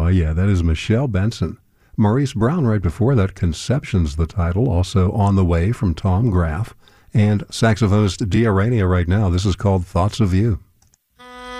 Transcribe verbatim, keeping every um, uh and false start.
Oh, yeah, that is Michelle Benson. Maurice Brown right before that, Conception's the title, also On the Way from Tom Graff. And saxophonist Dia Rania right now, this is called Thoughts of You.